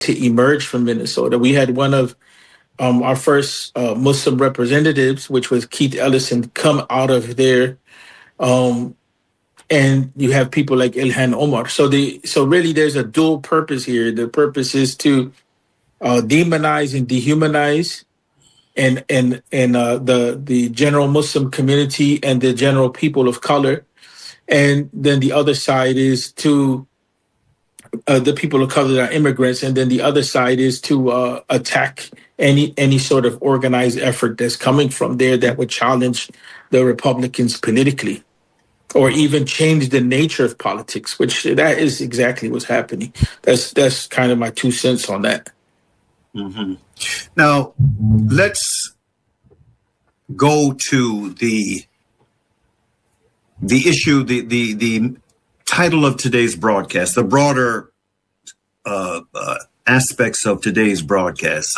to emerge from Minnesota. We had one of our first Muslim representatives, which was Keith Ellison, come out of there. And you have people like Ilhan Omar. So really there's a dual purpose here. The purpose is to demonize and dehumanize the general Muslim community and the general people of color. And then the other side is to the people of color that are immigrants. And then the other side is to attack any sort of organized effort that's coming from there that would challenge the Republicans politically, or even change the nature of politics, which that is exactly what's happening. That's kind of my 2 cents on that. Mm-hmm. Now, let's go to the issue, the title of today's broadcast, the broader aspects of today's broadcast,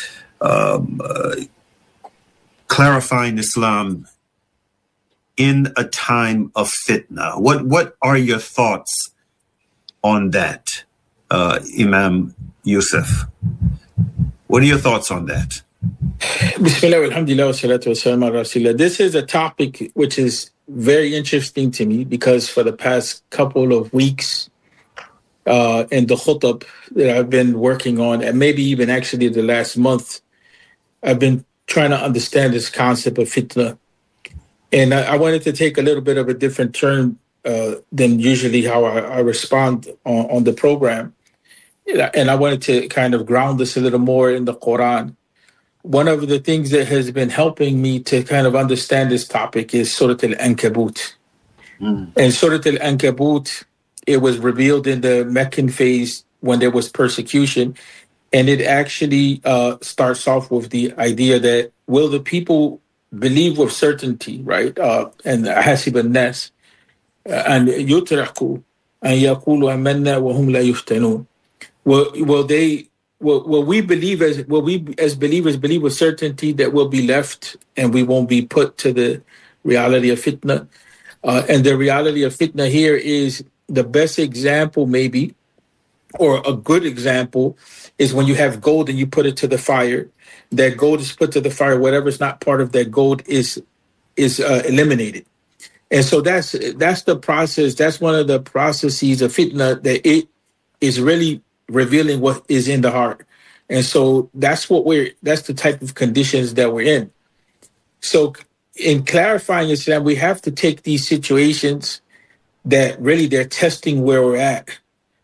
clarifying Islam in a time of fitna. What are your thoughts on that, Imam Yusuf? What are your thoughts on that? Bismillah, alhamdulillah, wa salatu wa salam ala rasulillah. This is a topic which is very interesting to me because for the past couple of weeks in the khutab that I've been working on, and maybe even actually the last month, I've been trying to understand this concept of fitna. And I wanted to take a little bit of a different turn than usually how I respond on the program. And I wanted to kind of ground this a little more in the Quran. One of the things that has been helping me to kind of understand this topic is Surah Al-Ankabut. And Surah Al-Ankabut, it was revealed in the Meccan phase when there was persecution. And it actually starts off with the idea that will the people believe with certainty, right? And hasib an-nas and yutraku and yaqulu amanna wa hum la yuftanun. Will we believe as believers believe with certainty that we'll be left and we won't be put to the reality of fitna? And the reality of fitna here is the best example, maybe, or a good example, is when you have gold and you put it to the fire. That gold is put to the fire. Whatever's not part of that gold is eliminated. And so that's the process. That's one of the processes of fitna, that it is really revealing what is in the heart. And so that's the type of conditions that we're in. So in clarifying Islam, we have to take these situations that really they're testing where we're at,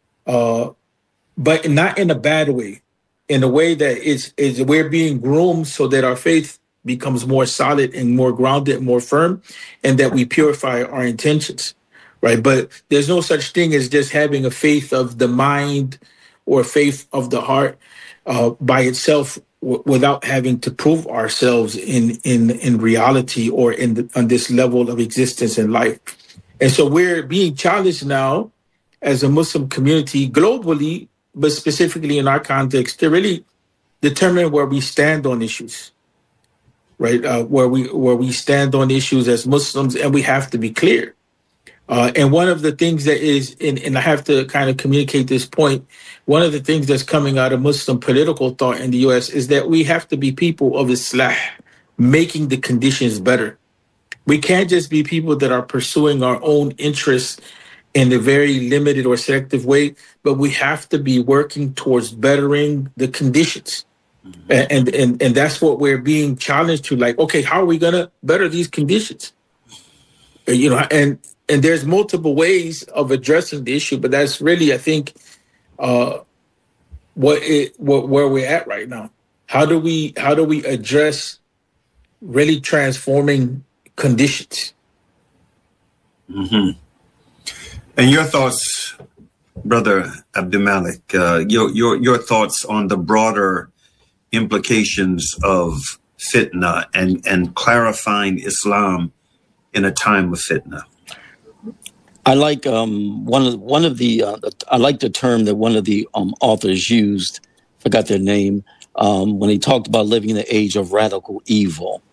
but not in a bad way, in a way that is we're being groomed so that our faith becomes more solid and more grounded, more firm, and that we purify our intentions, right? But there's no such thing as just having a faith of the mind or faith of the heart by itself without having to prove ourselves in reality or on this level of existence in life. And so we're being challenged now as a Muslim community globally, but specifically in our context, to really determine where we stand on issues, right? Where we stand on issues as Muslims, and we have to be clear. And one of the things that is, and I have to kind of communicate this point, one of the things that's coming out of Muslim political thought in the U.S. is that we have to be people of Islah, making the conditions better. We can't just be people that are pursuing our own interests in a very limited or selective way, but we have to be working towards bettering the conditions. And that's what we're being challenged to, like, okay, how are we going to better these conditions? And there's multiple ways of addressing the issue, but that's really, I think, where we're at right now. How do we address really transforming conditions? Mm-hmm. And your thoughts, Brother Abdul Malik, your thoughts on the broader implications of fitna and clarifying Islam in a time of fitna. I like one of the I like the term that one of the authors used. Forgot their name when he talked about living in the age of radical evil.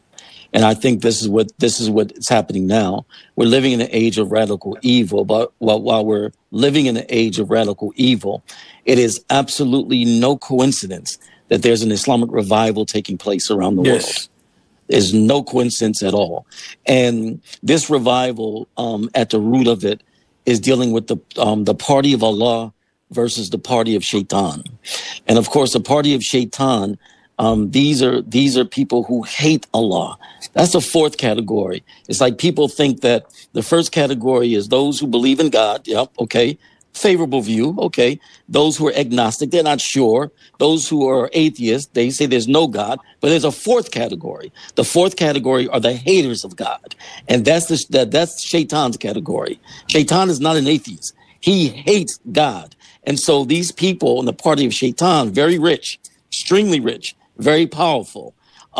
And I think this is what is happening now. We're living in an age of radical evil, but while we're living in an age of radical evil, it is absolutely no coincidence that there's an Islamic revival taking place around the world. There's no coincidence at all. And this revival, at the root of it, is dealing with the party of Allah versus the party of Shaitan. And of course, the party of Shaitan, these are people who hate Allah. That's the fourth category. It's like people think that the first category is those who believe in God. Yep, okay. Favorable view, okay. Those who are agnostic, they're not sure. Those who are atheists, they say there's no God. But there's a fourth category. The fourth category are the haters of God. And that's Shaitan's category. Shaitan is not an atheist. He hates God. And so these people in the party of Shaitan, very rich, extremely rich, very powerful.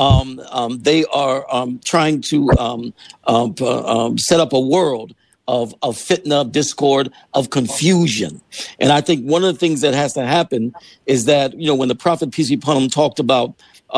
They are trying to set up a world of fitna, of discord, of confusion. And I think one of the things that has to happen is that, when the Prophet, peace be upon him, talked about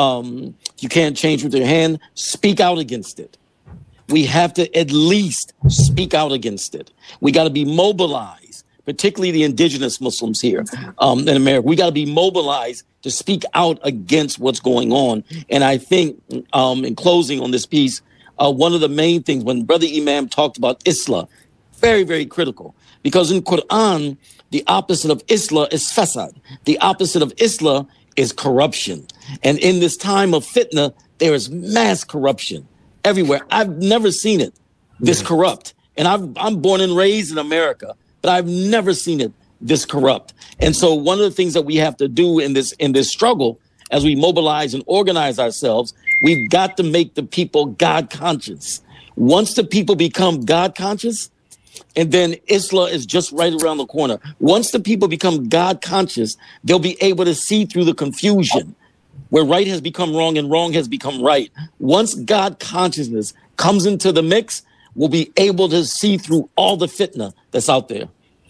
you can't change with your hand, speak out against it. We have to at least speak out against it. We got to be mobilized, particularly the indigenous Muslims here in America. We got to be mobilized to speak out against what's going on. And I think in closing on this piece, one of the main things when Brother Imam talked about Islah, very, very critical, because in Quran, the opposite of Islah is fasad. The opposite of Islah is corruption. And in this time of fitna, there is mass corruption everywhere. I've never seen it this corrupt. And I'm born and raised in America, but I've never seen it this corrupt. And so one of the things that we have to do in this struggle, as we mobilize and organize ourselves, we've got to make the people God conscious. Once the people become God conscious, and then Islah is just right around the corner. Once the people become God conscious, they'll be able to see through the confusion where right has become wrong and wrong has become right. Once God consciousness comes into the mix, we'll be able to see through all the fitna that's out there.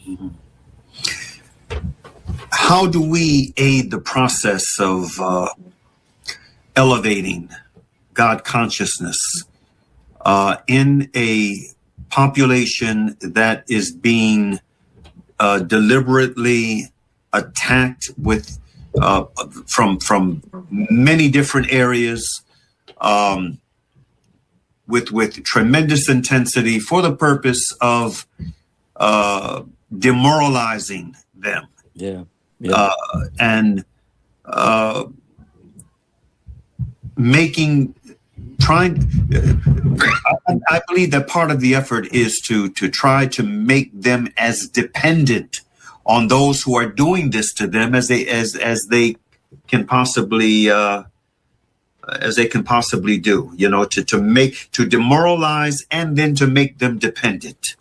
How do we aid the process of elevating God consciousness in a population that is being deliberately attacked with from many different areas, with tremendous intensity for the purpose of demoralizing them? And I believe that part of the effort is to try to make them as dependent on those who are doing this to them as they can possibly do, to demoralize and then to make them dependent.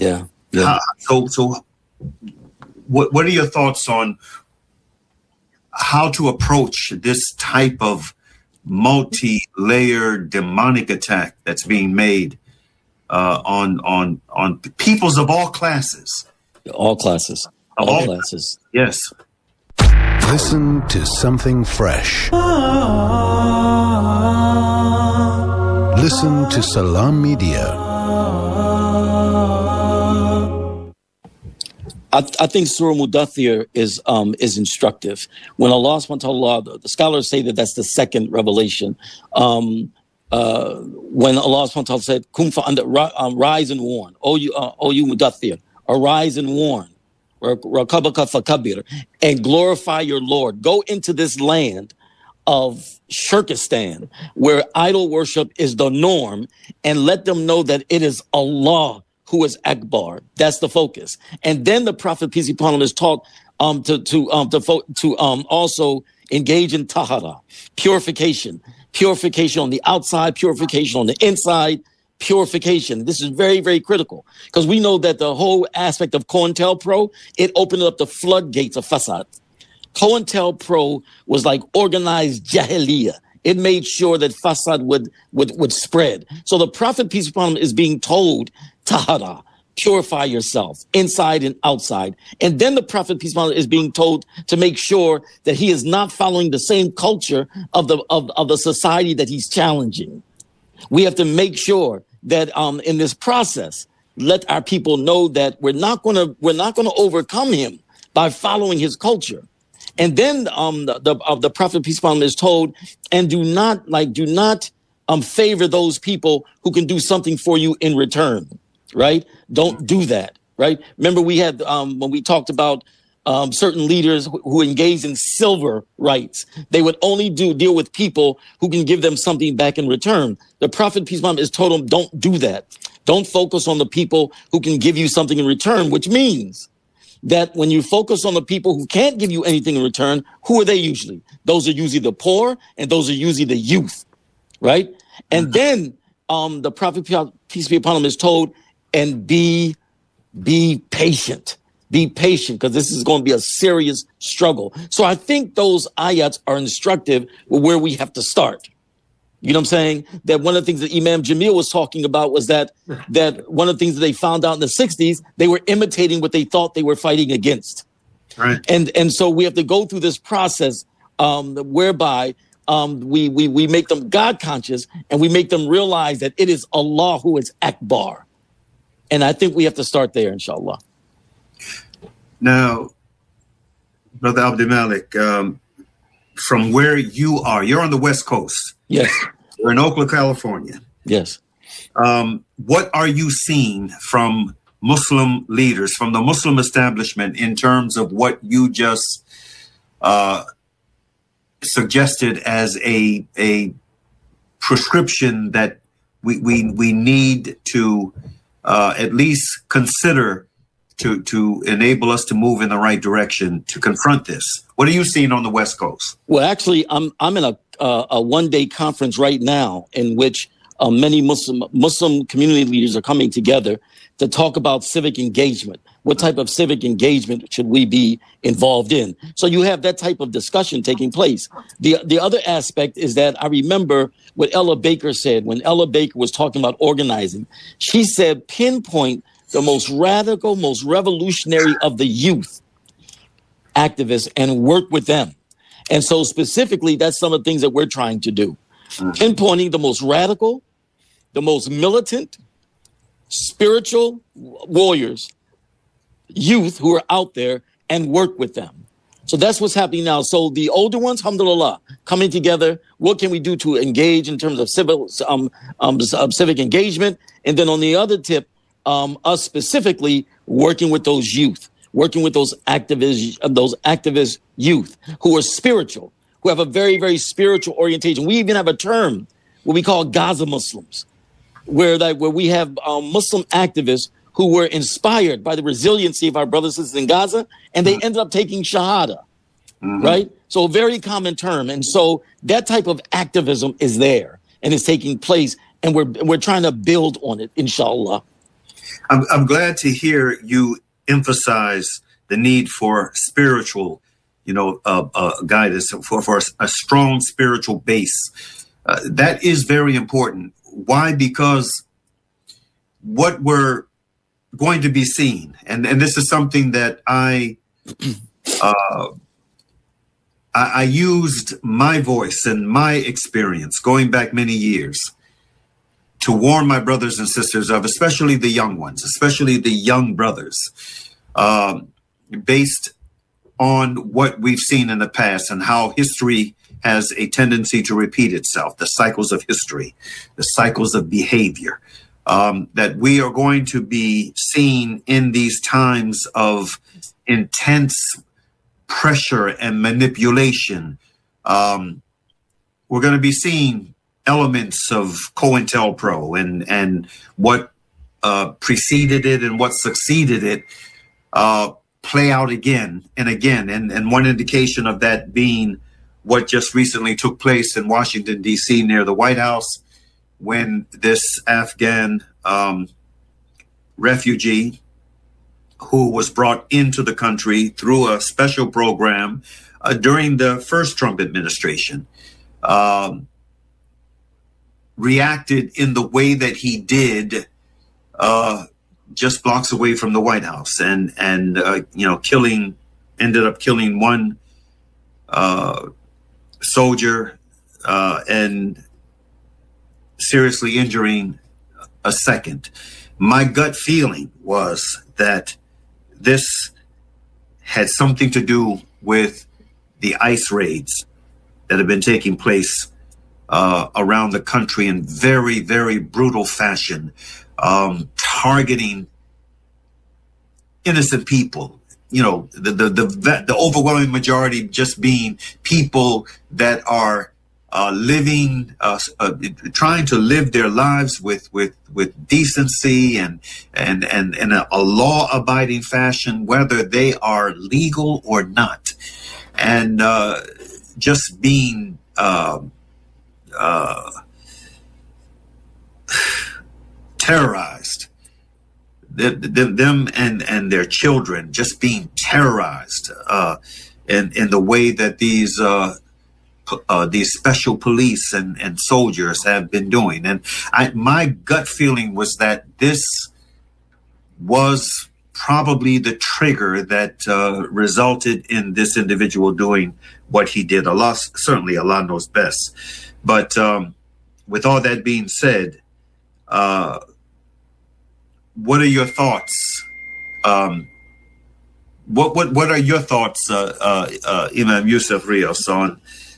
So what are your thoughts on how to approach this type of multi-layered demonic attack that's being made on peoples of all classes? All classes. All classes. Yes. Listen to something fresh. Listen to Salam Media. I think Surah Mudathir is instructive. When Allah subhanahu wa ta'ala, the scholars say that that's the second revelation. When Allah subhanahu wa ta'ala said, rise and warn, O you Mudathir, arise and warn, and glorify your Lord. Go into this land of Shirkistan, where idol worship is the norm, and let them know that it is Allah who is Akbar. That's the focus. And then the Prophet, peace be upon him, is taught to also engage in tahara, purification on the outside, purification on the inside, purification. This is very, very critical, because we know that the whole aspect of COINTELPRO, it opened up the floodgates of fasad. COINTELPRO was like organized jahiliyyah. It made sure that fasad would spread. So the Prophet, peace be upon him, is being told, tahara, purify yourself inside and outside. And then the Prophet, peace be upon him, is being told to make sure that he is not following the same culture of the society that he's challenging. We have to make sure that in this process, let our people know that we're not going to overcome him by following his culture. And then the Prophet peace upon him is told, and do not favor those people who can do something for you in return, right? Don't do that, right? Remember, we had when we talked about certain leaders who engaged in silver rights, they would only deal with people who can give them something back in return. The Prophet peace upon him is told them, don't do that. Don't focus on the people who can give you something in return, which means that when you focus on the people who can't give you anything in return, who are they usually? Those are usually the poor, and those are usually the youth, right? And then the Prophet peace be upon him is told, and be patient. Be patient, because this is going to be a serious struggle. So I think those ayats are instructive with where we have to start. You know what I'm saying? That one of the things that Imam Jamil was talking about was that one of the things that they found out in the 60s, they were imitating what they thought they were fighting against. Right. And so we have to go through this process whereby we make them God conscious, and we make them realize that it is Allah who is Akbar. And I think we have to start there, inshallah. Now, Brother Abdul Malik, from where you are, you're on the West Coast. Yes. We're in Oakland, California. Yes. What are you seeing from Muslim leaders, from the Muslim establishment, in terms of what you just suggested as a prescription that we need to at least consider to enable us to move in the right direction to confront this? What are you seeing on the West Coast? Well, actually, I'm in a one-day conference right now in which many Muslim community leaders are coming together to talk about civic engagement. What type of civic engagement should we be involved in? So you have that type of discussion taking place. The other aspect is that I remember what Ella Baker said when Ella Baker was talking about organizing. She said, pinpoint the most radical, most revolutionary of the youth activists and work with them. And so specifically, that's some of the things that we're trying to do. Pinpointing the most radical, the most militant, spiritual warriors, youth who are out there, and work with them. So that's what's happening now. So the older ones, alhamdulillah, coming together. What can we do to engage in terms of civic engagement? And then on the other tip, us specifically working with those youth, working with those activist youth who are spiritual, who have a very, very spiritual orientation. We even have a term, what we call Gaza Muslims, where we have Muslim activists who were inspired by the resiliency of our brothers and sisters in Gaza, and they ended up taking Shahada, right? So a very common term. And so that type of activism is there and is taking place, and we're trying to build on it, inshallah. I'm glad to hear you emphasize the need for spiritual, guidance, for a strong spiritual base. That is very important. Why? Because what we're going to be seeing, and this is something that I used my voice and my experience going back many years to warn my brothers and sisters of, especially the young ones, especially the young brothers, based on what we've seen in the past and how history has a tendency to repeat itself, the cycles of history, the cycles of behavior, that we are going to be seeing in these times of intense pressure and manipulation. We're going to be seeing elements of COINTELPRO and what preceded it and what succeeded it play out again and again. And one indication of that being what just recently took place in Washington, D.C. near the White House, when this Afghan refugee who was brought into the country through a special program during the first Trump administration reacted in the way that he did just blocks away from the White House and ended up killing one soldier and seriously injuring a second. My gut feeling was that this had something to do with the ICE raids that have been taking place around the country in very, very brutal fashion, targeting innocent people. You know, the overwhelming majority just being people that are living, trying to live their lives with decency and a law-abiding fashion, whether they are legal or not, and just being terrorized. Them and their children just being terrorized in the way that these special police and soldiers have been doing. And my gut feeling was that this was probably the trigger that resulted in this individual doing what he did. Certainly Allah knows best. But with all that being said, what are your thoughts? What are your thoughts, Imam Yusuf Rios, on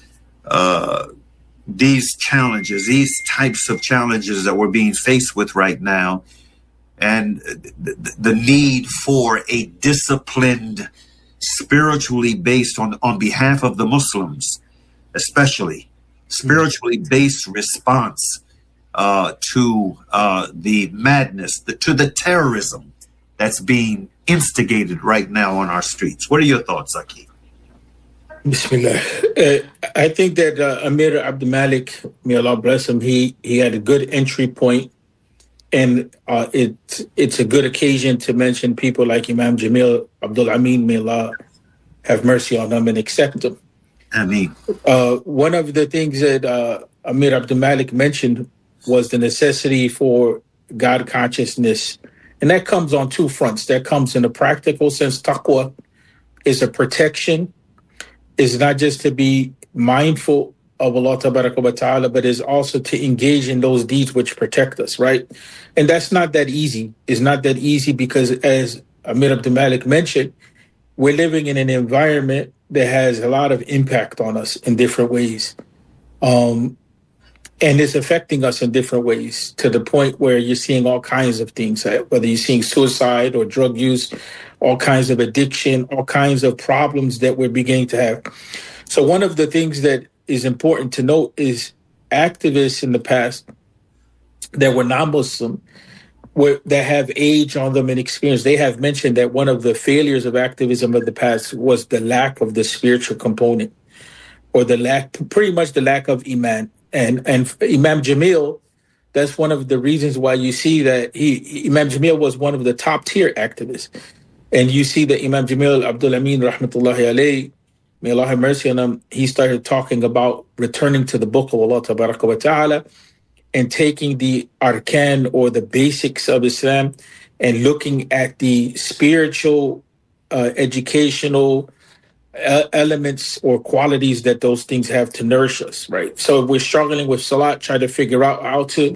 these challenges, these types of challenges that we're being faced with right now, and the need for a disciplined, spiritually based on behalf of the Muslims, especially spiritually based response to the madness, to the terrorism that's being instigated right now on our streets? What are your thoughts, Aki? Bismillah. I think that Amir Abdul Malik, may Allah bless him, he had a good entry point, and it's a good occasion to mention people like Imam Jamil Abdul Amin, may Allah have mercy on them and accept them. Ameen. One of the things that Amir Abdul Malik mentioned was the necessity for God consciousness. And that comes on two fronts. That comes in a practical sense. Taqwa is a protection. It's not just to be mindful of Allah Ta'ala, but is also to engage in those deeds which protect us, right? And that's not that easy. It's not that easy because, as Amir Abdul Malik mentioned, we're living in an environment that has a lot of impact on us in different ways. And it's affecting us in different ways, to the point where you're seeing all kinds of things, whether you're seeing suicide or drug use, all kinds of addiction, all kinds of problems that we're beginning to have. So one of the things that is important to note is activists in the past that were non-Muslim, that have age on them and experience, they have mentioned that one of the failures of activism of the past was the lack of the spiritual component, or pretty much the lack of Iman. And Imam Jamil, that's one of the reasons why you see that Imam Jamil was one of the top tier activists. And you see that Imam Jamil Abdul Amin, rahmatullahi alayhi, may Allah have mercy on him, he started talking about returning to the book of Allah Tabaraka wa Ta'ala and taking the arkan, or the basics of Islam, and looking at the spiritual, educational elements or qualities that those things have to nourish us, right? So if we're struggling with salat, try to figure out how to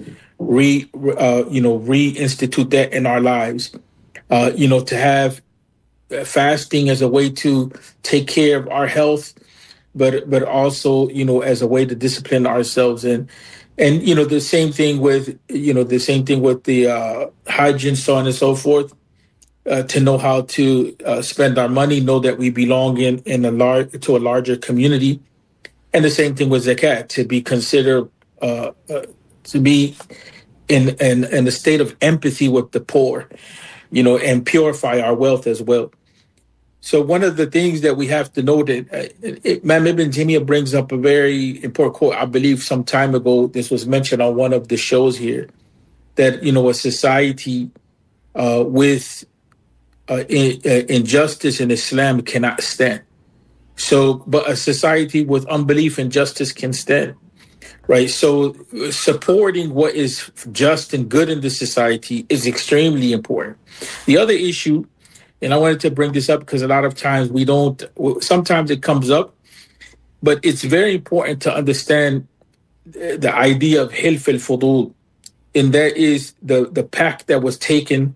reinstitute that in our lives. To have fasting as a way to take care of our health, but also, as a way to discipline ourselves. And the same thing with the Hajj and so on and so forth. To know how to spend our money, know that we belong to a larger community, and the same thing with zakat, to be considered to be in a state of empathy with the poor, and purify our wealth as well. So one of the things that we have to know that Imam Ibn Taymiyyah brings up a very important quote. I believe some time ago this was mentioned on one of the shows here, that a society with injustice in Islam cannot stand. But a society with unbelief and justice can stand, right? So supporting what is just and good in the society is extremely important. The other issue, and I wanted to bring this up because a lot of times sometimes it comes up, but it's very important to understand the idea of Hilf al-Fudul, and that is the pact that was taken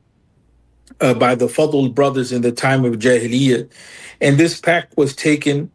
by the Fadl brothers in the time of Jahiliyyah. And this pact was taken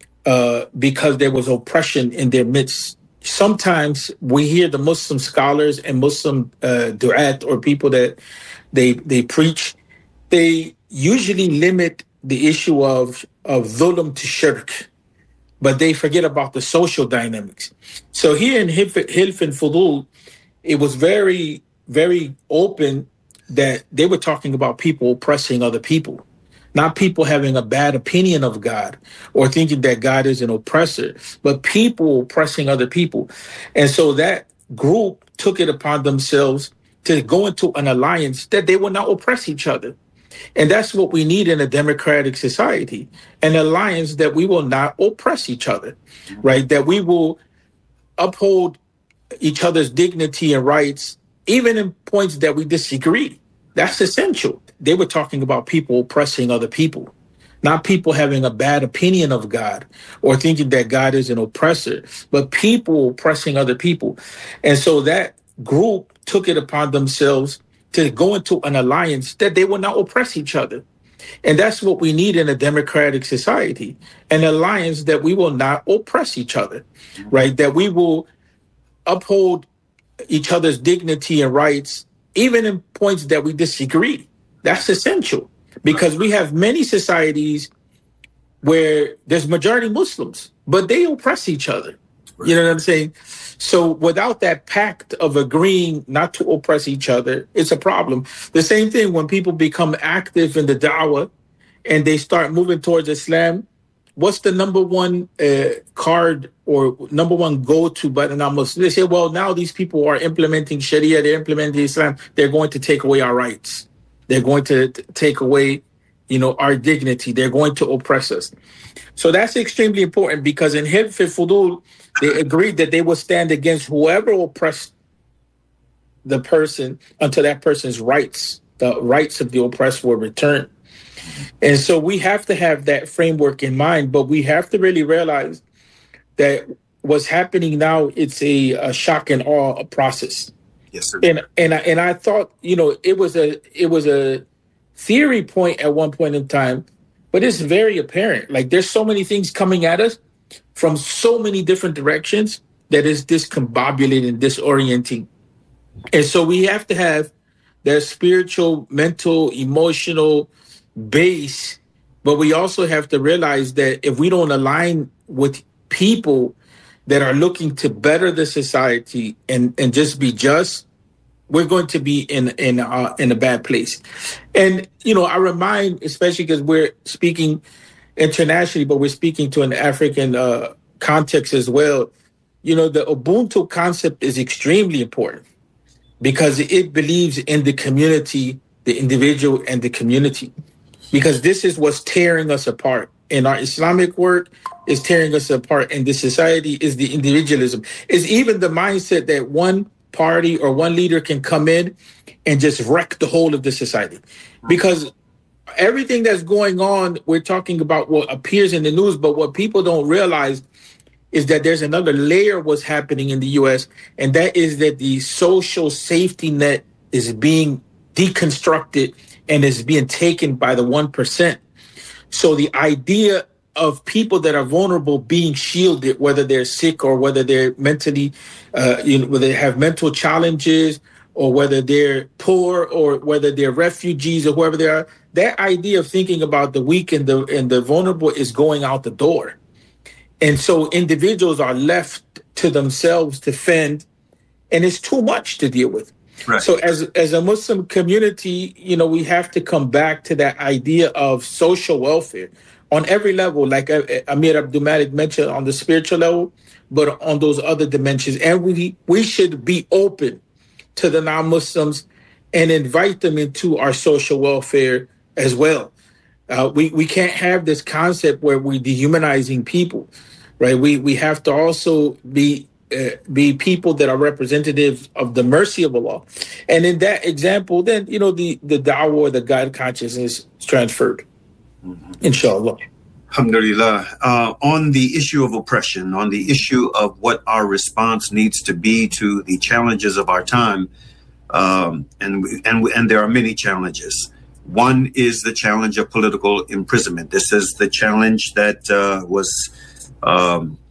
because there was oppression in their midst. Sometimes we hear the Muslim scholars and Muslim du'at, or people that they preach, they usually limit the issue of dhulm to shirk, but they forget about the social dynamics. So here in Hilf al-Fudul, it was very, very open that they were talking about people oppressing other people, not people having a bad opinion of God or thinking that God is an oppressor, but people oppressing other people. And so that group took it upon themselves to go into an alliance that they will not oppress each other. And that's what we need in a democratic society, an alliance that we will not oppress each other, right? That we will uphold each other's dignity and rights, even in points that we disagree. That's essential. They were talking about people oppressing other people, not people having a bad opinion of God or thinking that God is an oppressor, but people oppressing other people. And so that group took it upon themselves to go into an alliance that they will not oppress each other. And that's what we need in a democratic society, an alliance that we will not oppress each other, right? That we will uphold each other's dignity and rights, even in points that we disagree. That's essential, because we have many societies where there's majority Muslims, but they oppress each other. Right. You know what I'm saying? So without that pact of agreeing not to oppress each other, it's a problem. The same thing when people become active in the da'wah and they start moving towards Islam. What's the number one card or number one go-to by the non-Muslims? They say, well, now these people are implementing Sharia, they're implementing Islam, they're going to take away our rights. They're going to take away, our dignity. They're going to oppress us. So that's extremely important, because in Hilf al-Fudul, they agreed that they will stand against whoever oppressed the person until that person's rights, the rights of the oppressed, were returned. And so we have to have that framework in mind, but we have to really realize that what's happening now, it's a shock and awe process. Yes, sir. And I thought, it was a theory point at one point in time, but it's very apparent. Like, there's so many things coming at us from so many different directions that is discombobulating, disorienting. And so we have to have that spiritual, mental, emotional base, but we also have to realize that if we don't align with people that are looking to better the society and just be just, we're going to be in a bad place. And I remind, especially because we're speaking internationally, but we're speaking to an African context as well. The Ubuntu concept is extremely important because it believes in the community, the individual, and the community. Because this is what's tearing us apart. In our Islamic work, is tearing us apart. And the society is the individualism. It's even the mindset that one party or one leader can come in and just wreck the whole of the society. Because everything that's going on, we're talking about what appears in the news, but what people don't realize is that there's another layer of what's happening in the U.S., and that is that the social safety net is being deconstructed and is being taken by the 1%. So the idea of people that are vulnerable being shielded, whether they're sick or whether they're mentally, whether they have mental challenges or whether they're poor or whether they're refugees or whoever they are, that idea of thinking about the weak and the vulnerable is going out the door. And so individuals are left to themselves to fend, and it's too much to deal with. Right. So as a Muslim community, we have to come back to that idea of social welfare on every level, like Amir Abdul Malik mentioned, on the spiritual level, but on those other dimensions. And we should be open to the non-Muslims and invite them into our social welfare as well. We can't have this concept where we're dehumanizing people, right? We have to also be people that are representative of the mercy of Allah. And in that example, then, the da'wah or the God consciousness is transferred, inshallah. Alhamdulillah. On the issue of oppression, on the issue of what our response needs to be to the challenges of our time, and there are many challenges. One is the challenge of political imprisonment. This is the challenge that was